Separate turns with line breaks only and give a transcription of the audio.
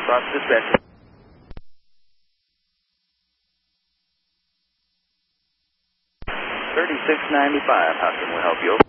Cross dispatch. 3695, how can we help you?